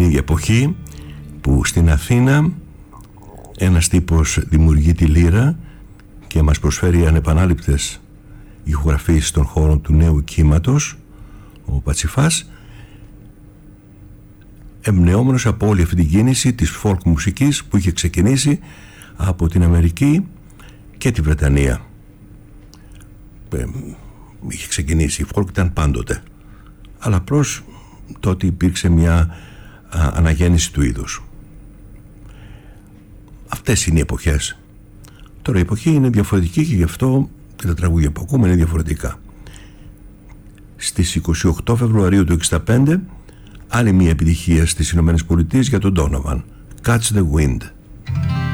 η εποχή που στην Αθήνα ένας τύπος δημιουργεί τη λύρα και μας προσφέρει ανεπανάληπτες ηχογραφήσεις των χώρων του νέου κύματος, ο Πατσιφάς, εμπνεόμενος από όλη αυτή την κίνηση της folk μουσικής που είχε ξεκινήσει από την Αμερική και τη Βρετανία. Είχε ξεκινήσει, η folk ήταν πάντοτε, αλλά απλώς τότε υπήρξε μια αναγέννηση του είδους. Αυτές είναι οι εποχές. Τώρα η εποχή είναι διαφορετική και γι' αυτό και τα τραγούδια που ακούμε είναι διαφορετικά. Στις 28 Φεβρουαρίου του 1965 άλλη μια επιτυχία στις Ηνωμένες Πολιτείες για τον Donovan, Catch the Wind.